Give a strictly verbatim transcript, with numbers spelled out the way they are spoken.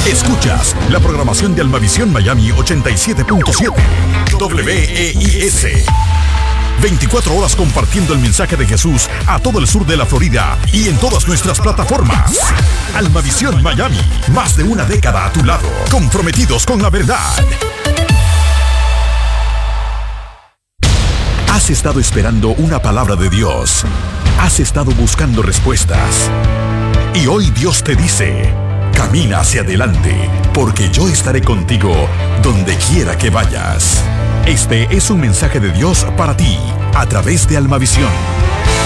Escuchas la programación de Almavisión Miami ochenta y siete punto siete W E I S. veinticuatro horas compartiendo el mensaje de Jesús a todo el sur de la Florida y en todas nuestras plataformas. Almavisión Miami, más de una década a tu lado, comprometidos con la verdad. Has estado esperando una palabra de Dios. Has estado buscando respuestas. Y hoy Dios te dice: camina hacia adelante, porque yo estaré contigo donde quiera que vayas. Este es un mensaje de Dios para ti, a través de Almavisión.